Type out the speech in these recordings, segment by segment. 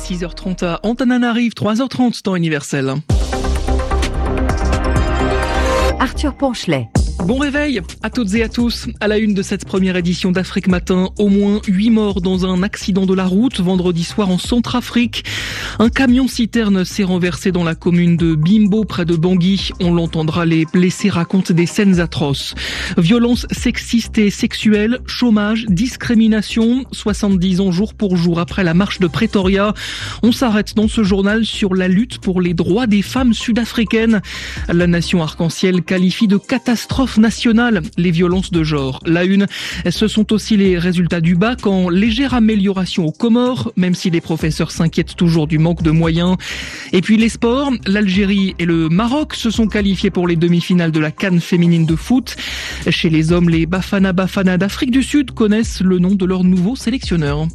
6h30 à Antananarive, 3h30 temps universel. Arthur Ponchelet. Bon réveil à toutes et à tous. À la une de cette première édition d'Afrique Matin, au moins 8 morts dans un accident de la route vendredi soir en Centrafrique. Un camion-citerne s'est renversé dans la commune de Bimbo près de Bangui. On l'entendra, les blessés racontent des scènes atroces. Violences sexistes et sexuelles, chômage, discrimination. 70 ans jour pour jour après la marche de Pretoria. On s'arrête dans ce journal sur la lutte pour les droits des femmes sud-africaines. La nation arc-en-ciel qualifie de catastrophe nationale les violences de genre. La une, ce sont aussi les résultats du bac en légère amélioration aux Comores, même si les professeurs s'inquiètent toujours du manque de moyens. Et puis les sports, l'Algérie et le Maroc se sont qualifiés pour les demi-finales de la CAN féminine de foot. Chez les hommes, les Bafana Bafana d'Afrique du Sud connaissent le nom de leur nouveau sélectionneur.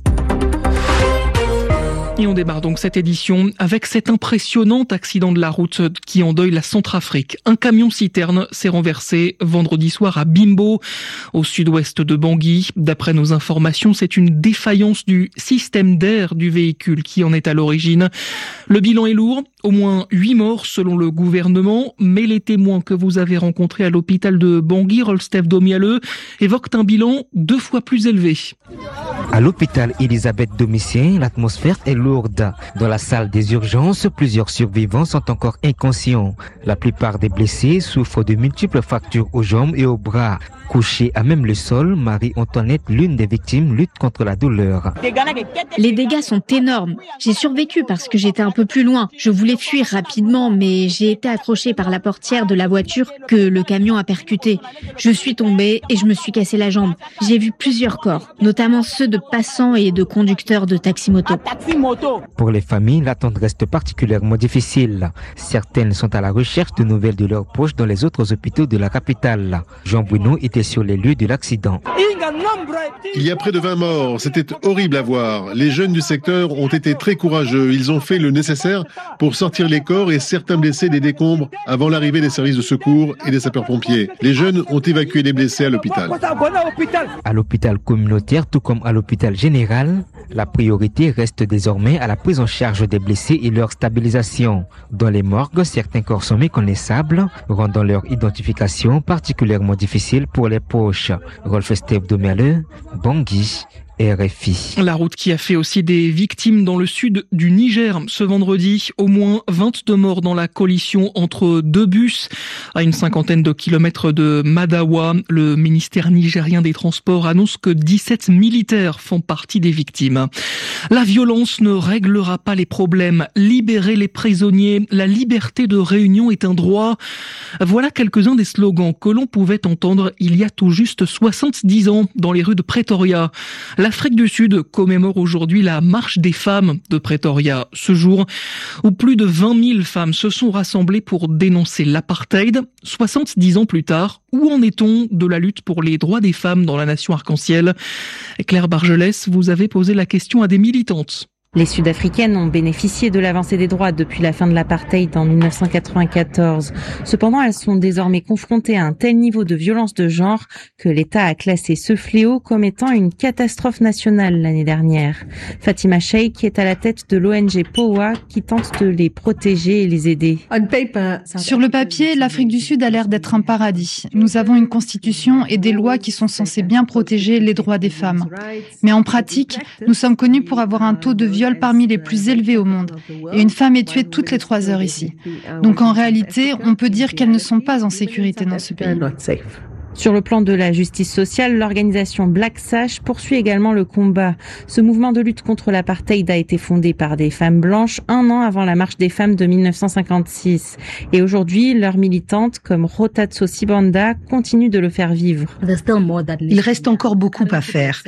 Et on démarre donc cette édition avec cet impressionnant accident de la route qui endeuille la Centrafrique. Un camion-citerne s'est renversé vendredi soir à Bimbo, au sud-ouest de Bangui. D'après nos informations, c'est une défaillance du système d'air du véhicule qui en est à l'origine. Le bilan est lourd, au moins 8 morts selon le gouvernement, mais les témoins que vous avez rencontrés à l'hôpital de Bangui, Rolstef Domialeux, évoquent un bilan 2 fois plus élevé. À l'hôpital Elisabeth Domitien, l'atmosphère est lourde. Dans la salle des urgences, plusieurs survivants sont encore inconscients. La plupart des blessés souffrent de multiples fractures aux jambes et aux bras. Couchée à même le sol, Marie-Antoinette, l'une des victimes, lutte contre la douleur. Les dégâts sont énormes. J'ai survécu parce que j'étais un peu plus loin. Je voulais fuir rapidement, mais j'ai été accrochée par la portière de la voiture que le camion a percuté. Je suis tombée et je me suis cassé la jambe. J'ai vu plusieurs corps, notamment ceux de passants et de conducteurs de taxi-moto. Pour les familles, l'attente reste particulièrement difficile. Certaines sont à la recherche de nouvelles de leurs proches dans les autres hôpitaux de la capitale. Jean Bruno était sur les lieux de l'accident. Il y a près de 20 morts. C'était horrible à voir. Les jeunes du secteur ont été très courageux. Ils ont fait le nécessaire pour sortir les corps et certains blessés des décombres avant l'arrivée des services de secours et des sapeurs-pompiers. Les jeunes ont évacué les blessés à l'hôpital. À l'hôpital communautaire, tout comme à l'hôpital général, la priorité reste désormais à la prise en charge des blessés et leur stabilisation. Dans les morgues, certains corps sont méconnaissables, rendant leur identification particulièrement difficile pour les proches. Rolf-Steve Domialeux, Bangui, RFI. La route qui a fait aussi des victimes dans le sud du Niger ce vendredi. Au moins 22 morts dans la collision entre 2 bus à une 50aine de kilomètres de Madawa. Le ministère nigérien des Transports annonce que 17 militaires font partie des victimes. La violence ne réglera pas les problèmes. Libérer les prisonniers, la liberté de réunion est un droit. Voilà quelques-uns des slogans que l'on pouvait entendre il y a tout juste 70 ans dans les rues de Pretoria. L'Afrique du Sud commémore aujourd'hui la marche des femmes de Pretoria. Ce jour où plus de 20 000 femmes se sont rassemblées pour dénoncer l'apartheid. 70 ans plus tard, où en est-on de la lutte pour les droits des femmes dans la nation arc-en-ciel? Claire Bargelès, vous avez posé la question à des militantes. Les Sud-Africaines ont bénéficié de l'avancée des droits depuis la fin de l'apartheid en 1994. Cependant, elles sont désormais confrontées à un tel niveau de violence de genre que l'État a classé ce fléau comme étant une catastrophe nationale l'année dernière. Fatima Sheikh est à la tête de l'ONG POA qui tente de les protéger et les aider. Sur le papier, l'Afrique du Sud a l'air d'être un paradis. Nous avons une constitution et des lois qui sont censées bien protéger les droits des femmes. Mais en pratique, nous sommes connus pour avoir un taux de viol parmi les plus élevés au monde. Et une femme est tuée toutes les 3 heures ici. Donc en réalité, on peut dire qu'elles ne sont pas en sécurité dans ce pays. Sur le plan de la justice sociale, l'organisation Black Sash poursuit également le combat. Ce mouvement de lutte contre l'apartheid a été fondé par des femmes blanches 1 an avant la marche des femmes de 1956. Et aujourd'hui, leurs militantes, comme Rotatso Sibanda, continuent de le faire vivre. Il reste encore beaucoup à faire.